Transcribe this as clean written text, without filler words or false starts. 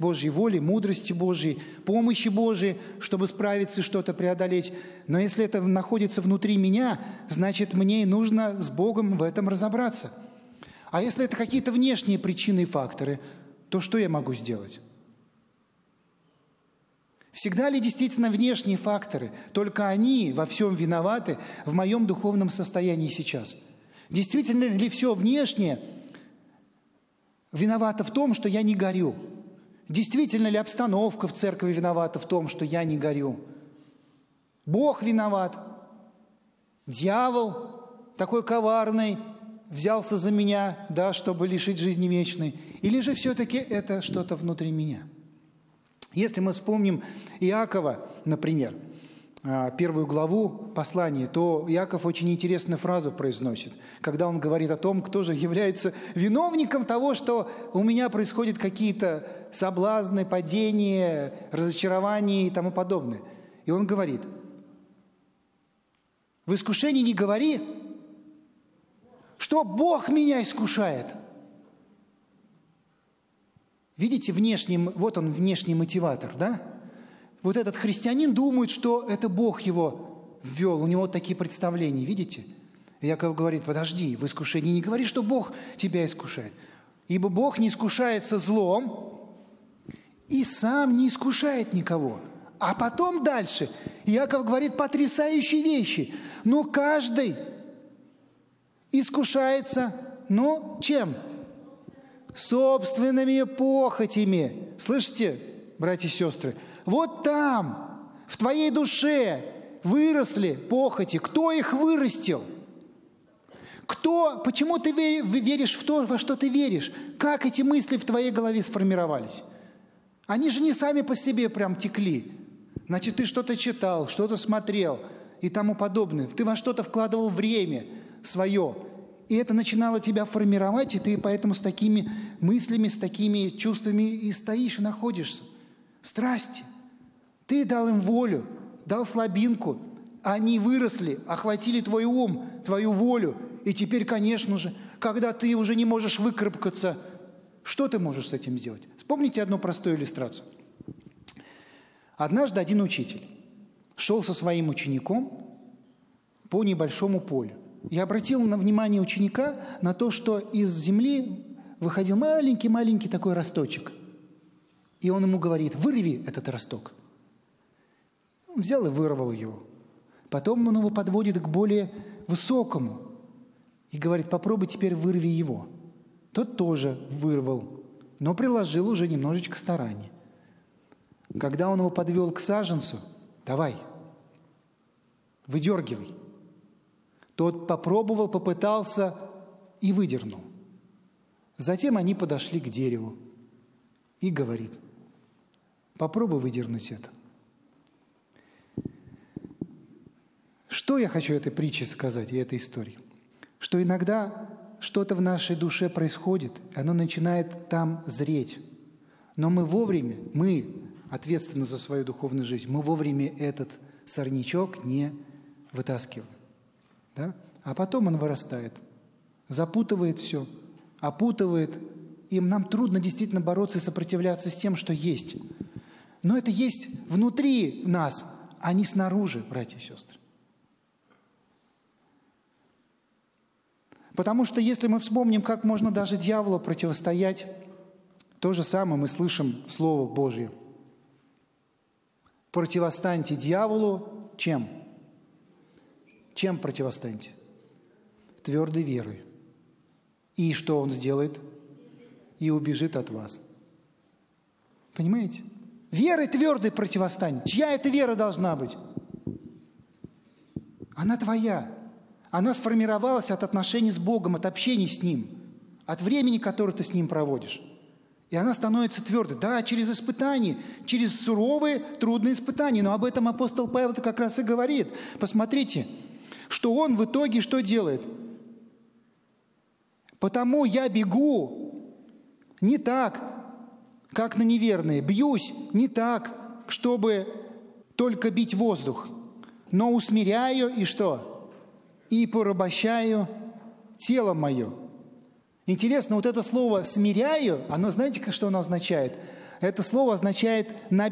Божьей воли, мудрости Божьей, помощи Божьей, чтобы справиться и что-то преодолеть. Но если это находится внутри меня, значит, мне и нужно с Богом в этом разобраться. А если это какие-то внешние причины и факторы, то что я могу сделать? Всегда ли действительно внешние факторы, только они во всем виноваты в моем духовном состоянии сейчас? Действительно ли все внешнее виновато в том, что я не горю? Действительно ли обстановка в церкви виновата в том, что я не горю? Бог виноват? Дьявол такой коварный взялся за меня, да, чтобы лишить жизни вечной? Или же все-таки это что-то внутри меня? Если мы вспомним Иакова, например, 1 главу послания, то Иаков очень интересную фразу произносит, когда он говорит о том, кто же является виновником того, что у меня происходят какие-то соблазны, падения, разочарования и тому подобное. И он говорит: в искушении не говори, что Бог меня искушает. Видите, вот он внешний мотиватор, да? Вот этот христианин думает, что это Бог его ввел, у него такие представления, видите? Иаков говорит: подожди, в искушении не говори, что Бог тебя искушает. Ибо Бог не искушается злом и сам не искушает никого. А потом дальше Иаков говорит потрясающие вещи. Но каждый искушается, чем? Собственными похотями. Слышите, братья и сестры? Вот там, в твоей душе выросли похоти. Кто их вырастил? Почему ты веришь в то, во что ты веришь? Как эти мысли в твоей голове сформировались? Они же не сами по себе прям текли. Значит, ты что-то читал, что-то смотрел и тому подобное. Ты во что-то вкладывал время свое. И это начинало тебя формировать, и ты поэтому с такими мыслями, с такими чувствами и стоишь, и находишься. Страсти. Ты дал им волю, дал слабинку. Они выросли, охватили твой ум, твою волю. И теперь, конечно же, когда ты уже не можешь выкарабкаться, что ты можешь с этим сделать? Вспомните одну простую иллюстрацию. Однажды один учитель шел со своим учеником по небольшому полю. Я обратил внимание ученика на то, что из земли выходил маленький-маленький такой росточек. И он ему говорит: вырви этот росток. Он взял и вырвал его. Потом он его подводит к более высокому и говорит: попробуй теперь вырви его. Тот тоже вырвал, но приложил уже немножечко старания. Когда он его подвел к саженцу: давай, выдергивай. Тот попробовал, попытался и выдернул. Затем они подошли к дереву и говорит: попробуй выдернуть это. Что я хочу этой притчей сказать и этой историей? Что иногда что-то в нашей душе происходит, оно начинает там зреть. Но мы вовремя, ответственны за свою духовную жизнь, мы вовремя этот сорнячок не вытаскиваем. Да? А потом он вырастает, запутывает все, опутывает, и нам трудно действительно бороться и сопротивляться с тем, что есть. Но это есть внутри нас, а не снаружи, братья и сестры. Потому что если мы вспомним, как можно даже дьяволу противостоять, то же самое мы слышим Слово Божье. Противостаньте дьяволу чем? Чем противостаньте? Твердой верой. И что он сделает? И убежит от вас. Понимаете? Верой твердой противостань. Чья это вера должна быть? Она твоя. Она сформировалась от отношений с Богом, от общения с Ним, от времени, которое ты с Ним проводишь. И она становится твердой. Да, через испытания, через суровые, трудные испытания. Но об этом апостол Павел как раз и говорит. Посмотрите, что он в итоге что делает? Потому я бегу не так, как на неверные. Бьюсь не так, чтобы только бить воздух. Но усмиряю и что? И порабощаю тело мое. Интересно, вот это слово «смиряю», оно, знаете, что оно означает? Это слово означает